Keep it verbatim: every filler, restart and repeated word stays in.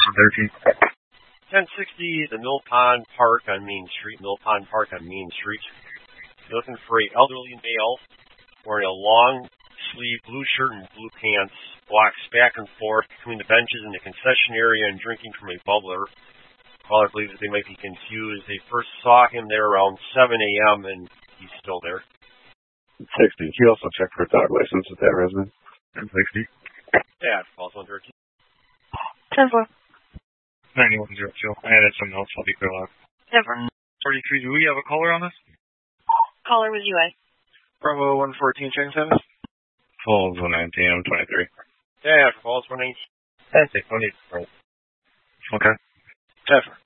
thirteen. ten sixty, the Mill Pond Park on Main Street. Mill Pond Park on Main Street. You're looking for an elderly male wearing a long sleeve blue shirt and blue pants, walks back and forth between the benches in the concession area and drinking from a bubbler. Caller believes that they might be confused. They first saw him there around seven a.m. and he's still there. sixty. He also checked for a dog license with that resident. ten sixty. Yeah, calls one thirteen. ten four. ninety-one zero two. I added some notes. I'll be clear loud. ten four. forty-three. Do we have a caller on this? Caller was U A. Bravo one fourteen, checking status. Calls one nineteen. I'm twenty-three. Yeah, calls one nineteen. That's it. one eighty. Okay. ten four.